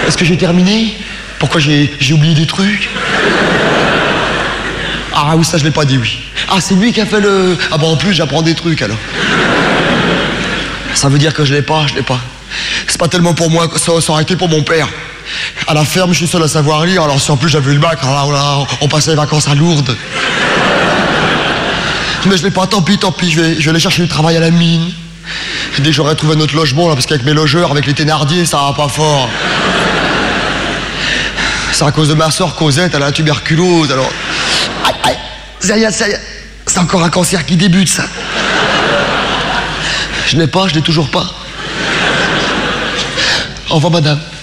Est-ce que j'ai terminé? Pourquoi j'ai oublié des trucs? Ah oui, ça je l'ai pas dit, oui. Ah, c'est lui qui a fait le... Ah bah en plus, j'apprends des trucs, alors. Ça veut dire que je l'ai pas. C'est pas tellement pour moi, ça aurait été pour mon père. À la ferme, je suis seul à savoir lire, alors si en plus j'avais eu le bac, alors là, on passait les vacances à Lourdes. Mais je l'ai pas, tant pis, je vais aller chercher du travail à la mine. Dès que j'aurai trouvé notre logement, là, parce qu'avec mes logeurs, avec les Thénardier, ça va pas fort. C'est à cause de ma soeur Cosette, elle a la tuberculose, alors... Aïe, ça y est, c'est encore un cancer qui débute, ça. Je l'ai toujours pas. Au revoir, madame.